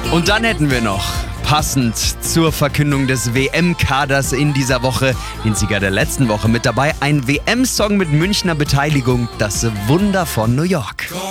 Und dann hätten wir noch, passend zur Verkündung des WM-Kaders in dieser Woche, den Sieger der letzten Woche mit dabei, ein WM-Song mit Münchner Beteiligung, das Wunder von New York.